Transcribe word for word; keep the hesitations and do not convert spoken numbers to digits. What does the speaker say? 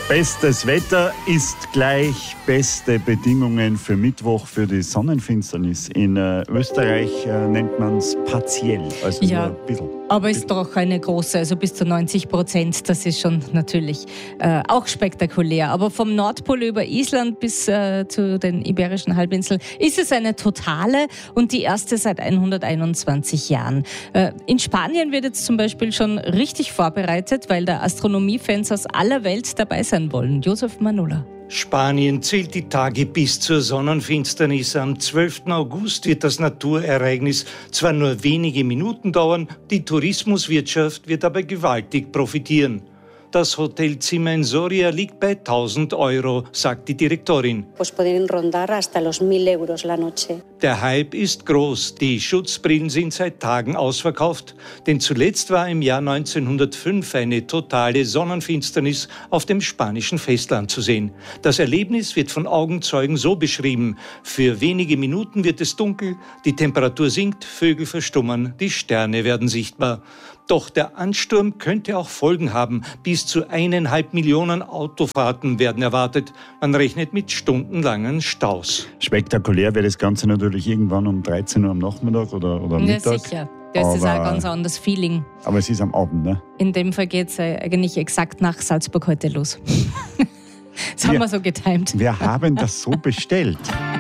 Bestes Wetter ist gleich beste Bedingungen für Mittwoch für die Sonnenfinsternis. In äh, Österreich äh, nennt man es partiell, also ja, nur ein bisschen. Aber ist doch eine große, also bis zu neunzig Prozent, das ist schon natürlich äh, auch spektakulär. Aber vom Nordpol über Island bis äh, zu den Iberischen Halbinseln ist es eine totale und die erste seit hunderteinundzwanzig Jahren. Äh, in Spanien wird jetzt zum Beispiel schon richtig vorbereitet, weil da Astronomiefans aus aller Welt dabei sein wollen. Josef Manola. Spanien zählt die Tage bis zur Sonnenfinsternis. Am zwölften August wird das Naturereignis zwar nur wenige Minuten dauern, die Tourismuswirtschaft wird aber gewaltig profitieren. Das Hotelzimmer in Soria liegt bei tausend Euro, sagt die Direktorin. Der Hype ist groß. Die Schutzbrillen sind seit Tagen ausverkauft. Denn zuletzt war im Jahr neunzehnhundertfünf eine totale Sonnenfinsternis auf dem spanischen Festland zu sehen. Das Erlebnis wird von Augenzeugen so beschrieben. Für wenige Minuten wird es dunkel, die Temperatur sinkt, Vögel verstummen, die Sterne werden sichtbar. Doch der Ansturm könnte auch Folgen haben. Bis zu eineinhalb Millionen Autofahrten werden erwartet. Man rechnet mit stundenlangen Staus. Spektakulär wäre das Ganze natürlich irgendwann um dreizehn Uhr am Nachmittag oder, oder Mittag. Ja, sicher. Das ist auch ein ganz anderes Feeling. Aber es ist am Abend, ne? In dem Fall geht es eigentlich exakt nach Salzburg heute los. Das wir, haben wir so getimt. Wir haben das so bestellt.